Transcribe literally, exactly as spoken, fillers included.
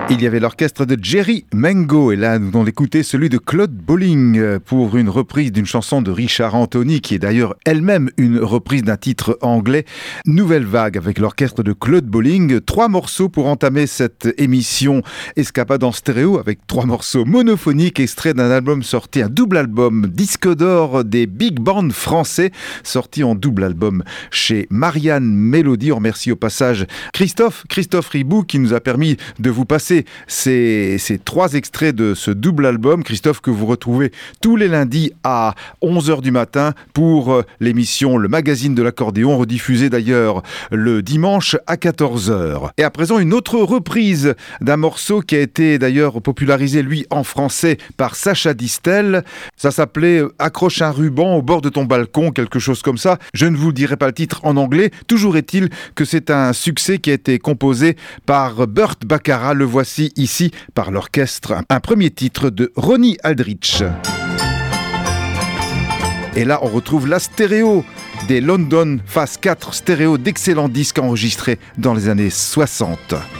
Il y avait l'orchestre de Jerry Mengo et là nous allons écouter celui de Claude Bolling pour une reprise d'une chanson de Richard Anthony qui est d'ailleurs elle-même une reprise d'un titre anglais. Nouvelle vague avec l'orchestre de Claude Bolling. Trois morceaux pour entamer cette émission Escapade en stéréo avec trois morceaux monophoniques extraits d'un album sorti, un double album disque d'or des big bands français sorti en double album chez Marianne Mélodie. On remercie au passage Christophe, Christophe Ribou qui nous a permis de vous passer Ces, ces trois extraits de ce double album. Christophe que vous retrouvez tous les lundis à onze heures du matin pour l'émission Le Magazine de l'accordéon, rediffusée d'ailleurs le dimanche à quatorze heures. Et à présent une autre reprise d'un morceau qui a été d'ailleurs popularisé lui en français par Sacha Distel. Ça s'appelait Accroche un ruban au bord de ton balcon, quelque chose comme ça. Je ne vous dirai pas le titre en anglais. Toujours est-il que c'est un succès qui a été composé par Burt Bacharach. Le voici ici par l'orchestre, un premier titre de Ronnie Aldrich. Et là on retrouve la stéréo des London Phase quatre, stéréo d'excellents disques enregistrés dans les années soixante.